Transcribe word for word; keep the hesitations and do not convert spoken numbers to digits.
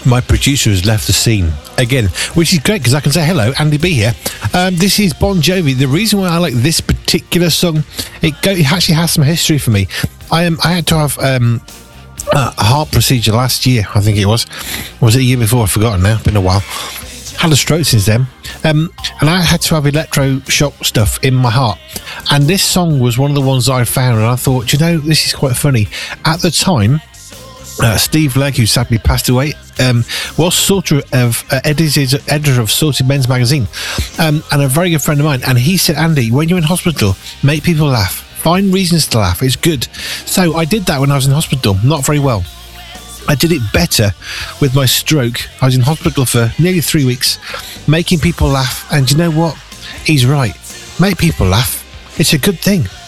my producer has left the scene again, which is great because I can say hello, Andy B here. Um, this is Bon Jovi. The reason why I like this particular song, it, go, it actually has some history for me. I am. I had to have um, a heart procedure last year, I think it was. Or was it a year before? I've forgotten now. Been a while. Had a stroke since then, um, and I had to have electroshock stuff in my heart. And this song was one of the ones I found, and I thought, you know, this is quite funny. At the time, Uh, Steve Legg, who sadly passed away, um, was sort of uh, editor, editor of Sorted Men's Magazine, um, and a very good friend of mine. And he said, Andy, when you're in hospital, make people laugh. Find reasons to laugh. It's good. So I did that when I was in hospital. Not very well. I did it better with my stroke. I was in hospital for nearly three weeks, making people laugh. And you know what? He's right. Make people laugh. It's a good thing.